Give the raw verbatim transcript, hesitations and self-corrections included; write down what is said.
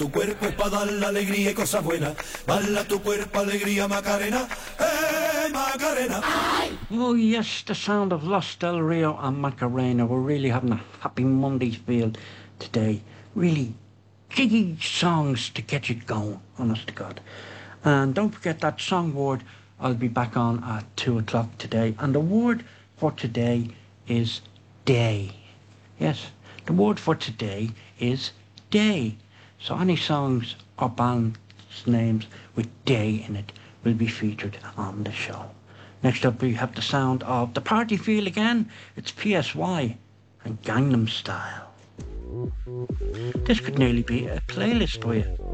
Tu cuerpo es para dar la alegría y cosas buenas. Bala tu cuerpo, alegría, Macarena. ¡Eh, Macarena! Oh yes, the sound of Los Del Rio and Macarena. We're really having a happy Monday feel today. Really jiggy songs to get you going, honest to God. And don't forget that song word I'll be back on at two o'clock today. And the word for today is day. Yes, the word for today is day. So any songs or bands names with day in it will be featured on the show. Next up we have the sound of the party feel again. It's P S Y and Gangnam Style. This could nearly be a playlist for you.